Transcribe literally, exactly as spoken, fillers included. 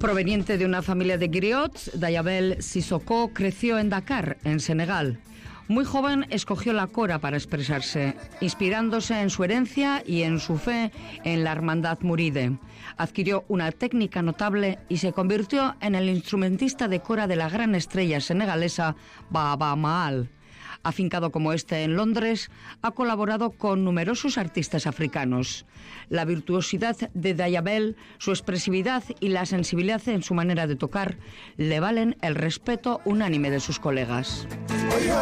Proveniente de una familia de griots, Dayabel Sissoko creció en Dakar, en Senegal. Muy joven escogió la cora para expresarse, inspirándose en su herencia y en su fe en la hermandad muride. Adquirió una técnica notable y se convirtió en el instrumentista de cora de la gran estrella senegalesa Baaba Maal. Afincado como este en Londres, ha colaborado con numerosos artistas africanos. La virtuosidad de Dayabel, su expresividad y la sensibilidad en su manera de tocar le valen el respeto unánime de sus colegas.